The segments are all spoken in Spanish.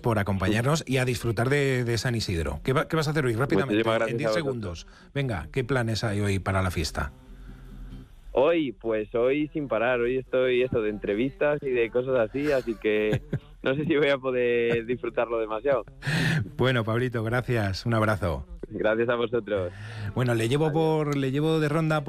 por acompañarnos y a disfrutar de San Isidro. ¿Qué vas a hacer hoy? Rápidamente, en 10 segundos. Venga, ¿qué planes hay hoy para la fiesta? Hoy sin parar. Hoy estoy de entrevistas y de cosas así que no sé si voy a poder disfrutarlo demasiado. Bueno, Pablito, gracias. Un abrazo. Gracias a vosotros. Bueno, le llevo de ronda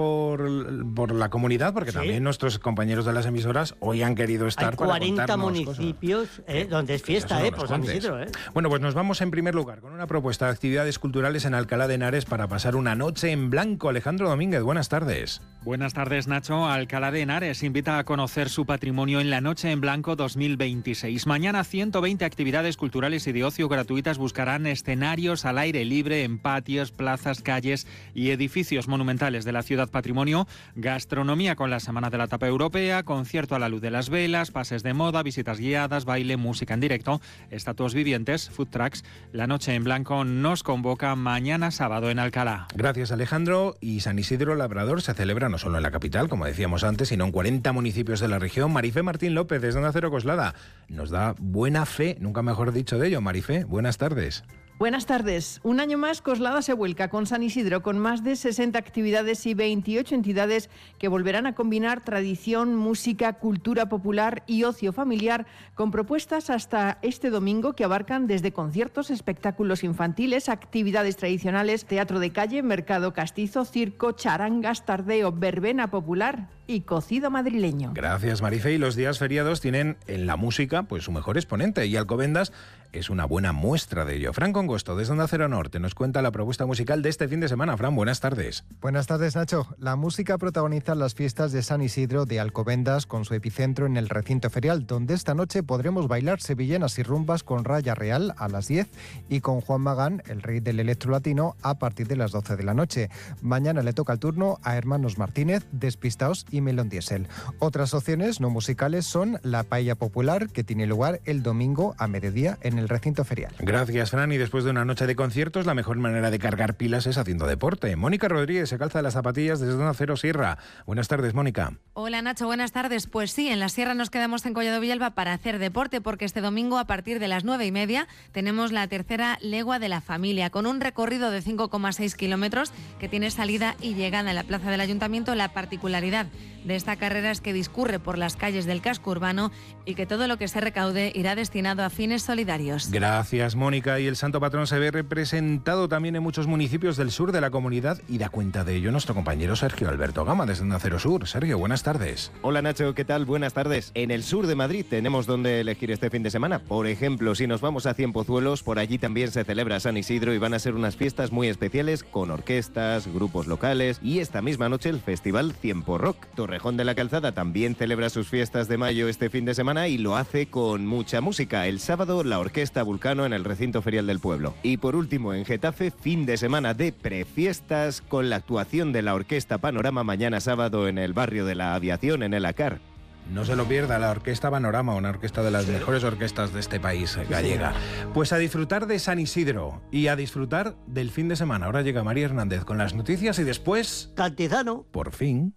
por la comunidad, porque también nuestros compañeros de las emisoras hoy han querido estar. Hay para 40 municipios donde es fiesta, por San Isidro. Bueno, pues nos vamos en primer lugar con una propuesta de actividades culturales en Alcalá de Henares para pasar una noche en blanco. Alejandro Domínguez, buenas tardes. Buenas tardes, Nacho. Alcalá de Henares invita a conocer su patrimonio en la Noche en Blanco 2026. Mañana 120 actividades culturales y de ocio gratuitas buscarán escenarios al aire libre en patios, plazas, calles y edificios monumentales de la ciudad patrimonio, gastronomía con la Semana de la Tapa Europea, concierto a la luz de las velas, pases de moda, visitas guiadas, baile, música en directo, estatuas vivientes, food trucks. La Noche en Blanco nos convoca mañana sábado en Alcalá. Gracias, Alejandro. Y San Isidro Labrador se celebra no solo en la capital, como decíamos antes, sino en 40 municipios de la región. Marifé Martín López, desde Onda Cero Coslada, nos da buena fe, nunca mejor dicho de ello. Marifé, buenas tardes. Buenas tardes. Un año más, Coslada se vuelca con San Isidro, con más de 60 actividades y 28 entidades que volverán a combinar tradición, música, cultura popular y ocio familiar, con propuestas hasta este domingo que abarcan desde conciertos, espectáculos infantiles, actividades tradicionales, teatro de calle, mercado castizo, circo, charangas, tardeo, verbena popular y cocido madrileño. Gracias, Marifé. Y los días feriados tienen en la música pues su mejor exponente, y Alcobendas es una buena muestra de ello. Fran Congosto, desde Onda Cero Norte, nos cuenta la propuesta musical de este fin de semana. Fran, buenas tardes. Buenas tardes, Nacho. La música protagoniza las fiestas de San Isidro de Alcobendas, con su epicentro en el recinto ferial, donde esta noche podremos bailar sevillanas y rumbas con Raya Real a las 10 y con Juan Magán, el rey del electro latino, a partir de las 12 de la noche. Mañana le toca el turno a Hermanos Martínez, Despistaos y Melón Diesel. Otras opciones no musicales son la paella popular, que tiene lugar el domingo a mediodía en el recinto ferial. Gracias, Fran. Y después de una noche de conciertos, la mejor manera de cargar pilas es haciendo deporte. Mónica Rodríguez se calza las zapatillas desde Onda Cero Sierra. Buenas tardes, Mónica. Hola, Nacho, buenas tardes. Pues sí, en la Sierra nos quedamos en Collado Villalba para hacer deporte, porque este domingo a partir de las 9:30 tenemos la tercera legua de la familia, con un recorrido de 5,6 kilómetros que tiene salida y llegada en la plaza del Ayuntamiento. La particularidad de esta carrera es que discurre por las calles del casco urbano y que todo lo que se recaude irá destinado a fines solidarios. Gracias, Mónica. Y el Santo Patrón se ve representado también en muchos municipios del sur de la comunidad, y da cuenta de ello nuestro compañero Sergio Alberto Gama desde Onda Cero Sur. Sergio, buenas tardes. Hola, Nacho, ¿qué tal? Buenas tardes. En el sur de Madrid tenemos donde elegir este fin de semana. Por ejemplo, si nos vamos a Cienpozuelos, por allí también se celebra San Isidro y van a ser unas fiestas muy especiales con orquestas, grupos locales y esta misma noche el Festival Cienpo Rock. Torrejón de la Calzada también celebra sus fiestas de mayo este fin de semana y lo hace con mucha música. El sábado, la Orquesta Vulcano en el recinto ferial del pueblo. Y por último, en Getafe, fin de semana de prefiestas con la actuación de la Orquesta Panorama mañana sábado en el barrio de la Aviación, en el Acar. No se lo pierda, la Orquesta Panorama, una orquesta de las mejores orquestas de este país, gallega. Pues a disfrutar de San Isidro y a disfrutar del fin de semana. Ahora llega María Hernández con las noticias y después... Cantizano. Por fin...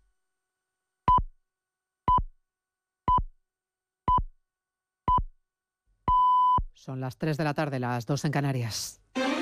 Son las 3 de la tarde, las 2 en Canarias.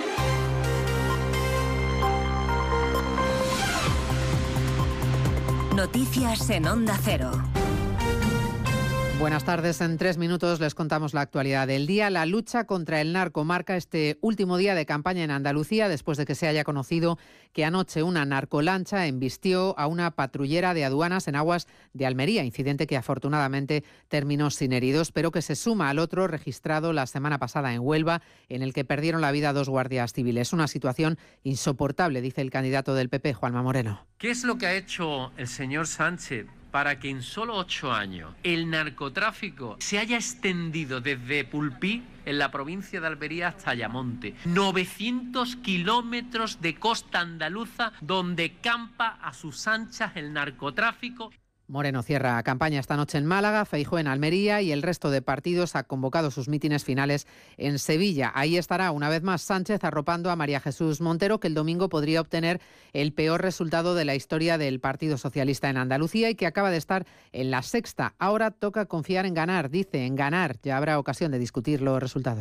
Noticias en Onda Cero. Buenas tardes. En 3 minutos les contamos la actualidad del día. La lucha contra el narco marca este último día de campaña en Andalucía, después de que se haya conocido que anoche una narcolancha embistió a una patrullera de aduanas en aguas de Almería, incidente que afortunadamente terminó sin heridos, pero que se suma al otro registrado la semana pasada en Huelva, en el que perdieron la vida 2 guardias civiles. Una situación insoportable, dice el candidato del PP, Juanma Moreno. ¿Qué es lo que ha hecho el señor Sánchez para que en solo 8 años el narcotráfico se haya extendido desde Pulpí, en la provincia de Almería, hasta Ayamonte? 900 kilómetros de costa andaluza donde campa a sus anchas el narcotráfico. Moreno cierra campaña esta noche en Málaga, Feijóo en Almería y el resto de partidos ha convocado sus mítines finales en Sevilla. Ahí estará una vez más Sánchez arropando a María Jesús Montero, que el domingo podría obtener el peor resultado de la historia del Partido Socialista en Andalucía y que acaba de estar en la 6ª. Ahora toca confiar en ganar, dice, en ganar. Ya habrá ocasión de discutir los resultados.